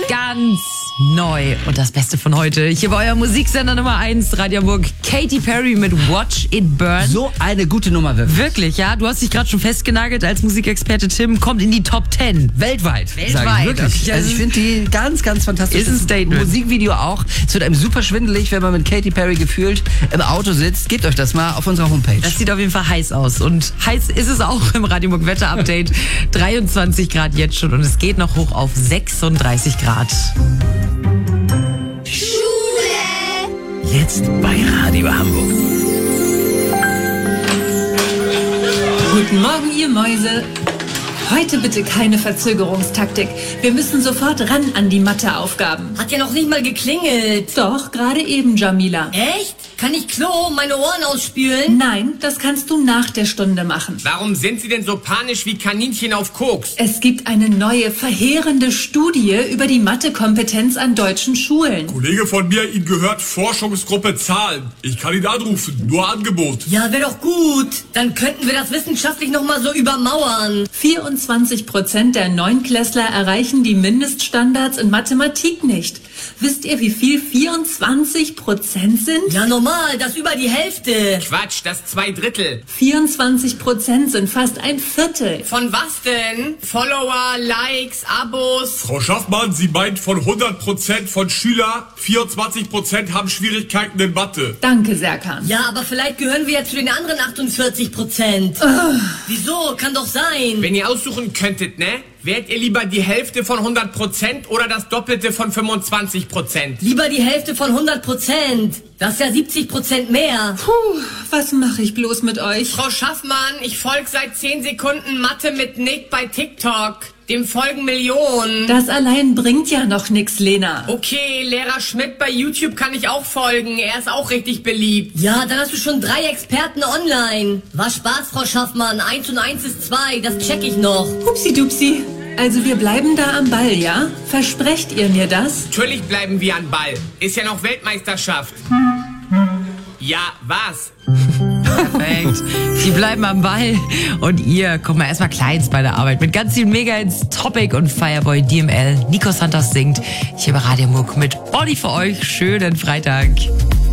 ganz neu und das Beste von heute. Hier bei euer Musiksender Nummer 1, Radio Hamburg, Katy Perry mit Watch It Burn. So eine gute Nummer wirklich. Wirklich, ja? Du hast dich gerade schon festgenagelt als Musikexperte Tim. Kommt in die Top 10. Weltweit. Weltweit. Sag ich wirklich. Okay, Also ich finde die ganz, ganz fantastisch. Ist ein Statement. Musikvideo auch. Es wird einem super schwindelig, wenn man mit Katy Perry gefühlt im Auto sitzt. Gebt euch das mal auf unserer Homepage. Das sieht auf jeden Fall heiß aus. Und heiß ist es auch im Radio Hamburg Wetter-Update. 23 Grad jetzt schon und es geht noch hoch auf 36 Grad. Jetzt bei Radio Hamburg. Guten Morgen, ihr Mäuse. Heute bitte keine Verzögerungstaktik. Wir müssen sofort ran an die Matheaufgaben. Hat ja noch nicht mal geklingelt. Doch, gerade eben, Jamila. Echt? Kann ich Klo meine Ohren ausspülen? Nein, das kannst du nach der Stunde machen. Warum sind Sie denn so panisch wie Kaninchen auf Koks? Es gibt eine neue, verheerende Studie über die Mathekompetenz an deutschen Schulen. Kollege von mir, ihm gehört Forschungsgruppe Zahlen. Ich kann ihn anrufen, nur Angebot. Ja, wäre doch gut. Dann könnten wir das wissenschaftlich nochmal so übermauern. 24% der Neunklässler erreichen die Mindeststandards in Mathematik nicht. Wisst ihr, wie viel 24% sind? Ja, normal, das ist über die Hälfte. Quatsch, das 2/3. 24% sind fast ein Viertel. Von was denn? Follower, Likes, Abos? Frau Schaffmann, sie meint von 100% von Schüler, 24% haben Schwierigkeiten in Mathe. Danke, Serkan. Ja, aber vielleicht gehören wir ja zu den anderen 48%. Wieso? Kann doch sein. Wenn ihr aussuchen könntet, ne? Wärt ihr lieber die Hälfte von 100% oder das Doppelte von 25%? Lieber die Hälfte von 100%. Das ist ja 70% mehr. Puh, was mache ich bloß mit euch? Frau Schaffmann, ich folge seit 10 Sekunden Mathe mit Nick bei TikTok. Dem folgen Millionen. Das allein bringt ja noch nix, Lena. Okay, Lehrer Schmidt bei YouTube kann ich auch folgen. Er ist auch richtig beliebt. Ja, dann hast du schon 3 Experten online. War Spaß, Frau Schaffmann. 1 und 1 ist 2, das check ich noch. Hupsi-dupsi. Also wir bleiben da am Ball, ja? Versprecht ihr mir das? Natürlich bleiben wir an Ball. Ist ja noch Weltmeisterschaft. Ja, was? Perfekt. Die bleiben am Ball. Und ihr kommt mal erstmal kleins bei der Arbeit mit ganz vielen Mega-Hits, Topic und Fireboy DML. Nico Santos singt hier bei Radio Hamburg mit Body für euch. Schönen Freitag.